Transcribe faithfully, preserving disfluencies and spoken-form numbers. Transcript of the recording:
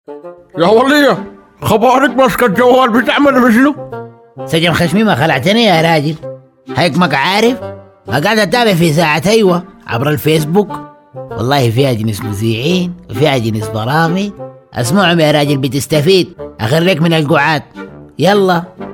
يا ولية، خبارك ماسكة الجوال بتعمل بشنو؟ سجن خشمي ما خلعتني يا راجل. هيك عارف ما قاعد اتابع في ساعة ايوه عبر الفيسبوك. والله فيها جنس مذيعين وفيها جنس برامج، اسمعهم يا راجل بتستفيد. اخرك من القعاد. يلا